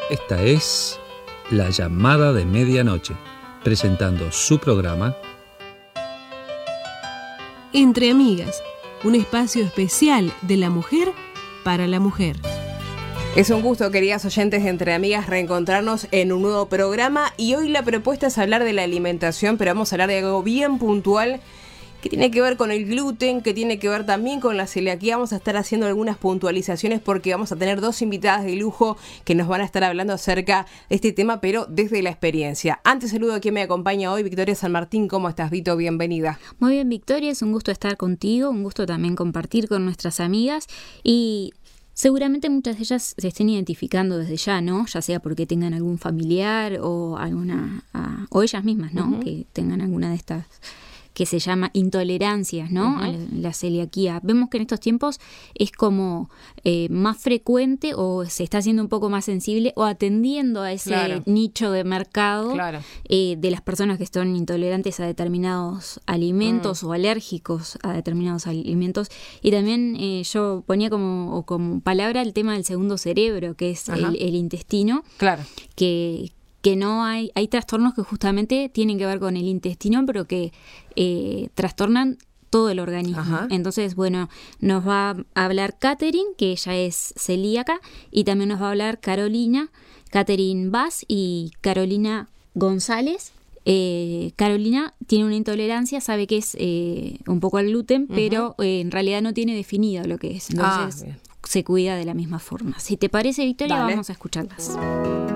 Esta es La Llamada de Medianoche, presentando su programa Entre Amigas, un espacio especial de la mujer para la mujer. Es un gusto, queridas oyentes de Entre Amigas, reencontrarnos en un nuevo programa, y hoy la propuesta es hablar de la alimentación, pero vamos a hablar de algo bien puntual que tiene que ver con el gluten, que tiene que ver también con la celiaquía. Vamos a estar haciendo algunas puntualizaciones porque vamos a tener dos invitadas de lujo que nos van a estar hablando acerca de este tema, pero desde la experiencia. Antes saludo a quien me acompaña hoy, Victoria San Martín. ¿Cómo estás, Vito? Bienvenida. Muy bien, Victoria, es un gusto estar contigo, un gusto también compartir con nuestras amigas, y seguramente muchas de ellas se estén identificando desde ya, ¿no? Ya sea porque tengan algún familiar o o ellas mismas, ¿no? Uh-huh. Que tengan alguna de estas que se llama intolerancias, ¿no? Uh-huh. La celiaquía. Vemos que en estos tiempos es como más frecuente, o se está haciendo un poco más sensible, o atendiendo a ese nicho de mercado de las personas que son intolerantes a determinados alimentos o alérgicos a determinados alimentos. Y también yo ponía como palabra el tema del segundo cerebro, que es el intestino, que no hay trastornos que justamente tienen que ver con el intestino, pero que trastornan todo el organismo. Ajá. Entonces, bueno, nos va a hablar Catherine, que ella es celíaca, y también nos va a hablar Catherine Vaz y Carolina González. Carolina tiene una intolerancia, sabe que es un poco al gluten, pero en realidad no tiene definido lo que es. Entonces se cuida de la misma forma. Si te parece, Victoria, vamos a escucharlas.